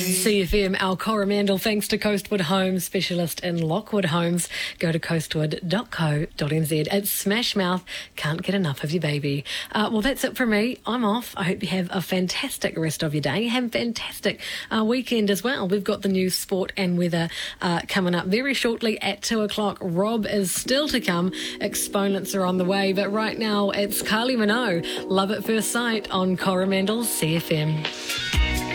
CFM, our Coromandel, thanks to Coastwood Homes, specialist in Lockwood Homes. Go to coastwood.co.nz. It's Smash Mouth, can't get enough of your baby. Well, that's it from me. I'm off. I hope you have a fantastic rest of your day. Have a fantastic weekend as well. We've got the news, sport and weather coming up very shortly at 2 o'clock. Rob is still to come. Exponents are on the way. But right now, it's Kylie Minogue. Love at First Sight on Coromandel CFM.